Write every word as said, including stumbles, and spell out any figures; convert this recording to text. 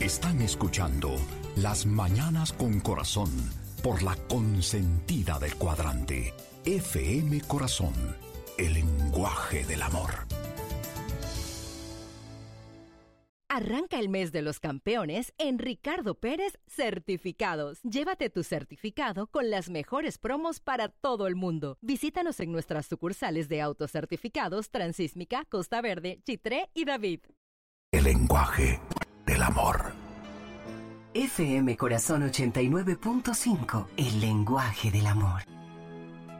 Están escuchando Las Mañanas con Corazón por la consentida del cuadrante. F M Corazón, el lenguaje del amor. Arranca el mes de los campeones en Ricardo Pérez Certificados. Llévate tu certificado con las mejores promos para todo el mundo. Visítanos en nuestras sucursales de autocertificados Transísmica, Costa Verde, Chitré y David. El lenguaje del amor. F M Corazón ochenta y nueve punto cinco, el lenguaje del amor.